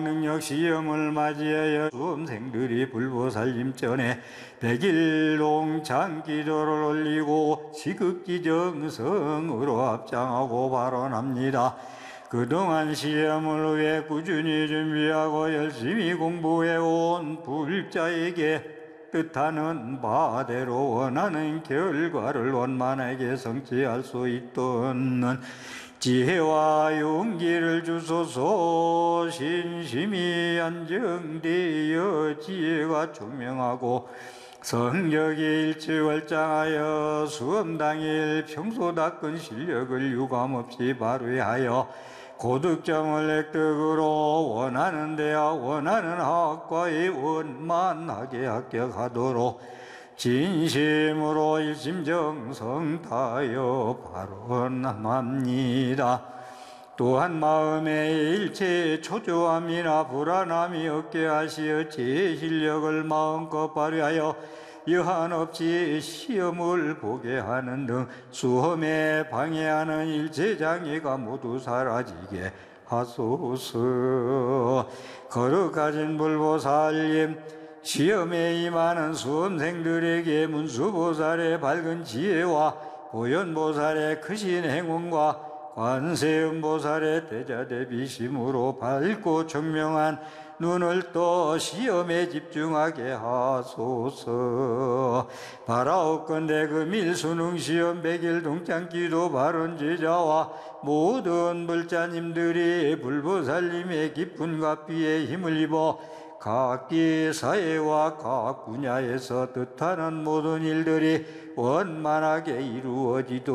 능력 시험을 맞이하여 수험생들이 불보살님 전에 백일동 장기도를 올리고 지극히 정성으로 합장하고 발언합니다. 그동안 시험을 위해 꾸준히 준비하고 열심히 공부해온 불자에게 뜻하는 바대로 원하는 결과를 원만하게 성취할 수 있도록 지혜와 용기를 주소서. 신심이 안정되어 지혜가 총명하고 성적이 일취월장하여 수험 당일 평소 닦은 실력을 유감없이 발휘하여 고득점을 획득으로 원하는 대학 원하는 학과에 원만하게 합격하도록 진심으로 일심정성 다하여 발언합니다. 또한 마음에 일체 초조함이나 불안함이 없게 하시어 제 실력을 마음껏 발휘하여 여한 없이 시험을 보게 하는 등 수험에 방해하는 일체 장애가 모두 사라지게 하소서. 거룩하신 불보살님, 시험에 임하는 수험생들에게 문수보살의 밝은 지혜와 보현보살의 크신 행운과 관세음보살의 대자대비심으로 밝고 청명한 눈을 떠 시험에 집중하게 하소서. 바라옵건대 금일 수능시험 백일 동창기도 발언제자와 모든 불자님들이 불보살님의 깊은 가피에 힘을 입어 각기 사회와 각 분야에서 뜻하는 모든 일들이 원만하게 이루어지도록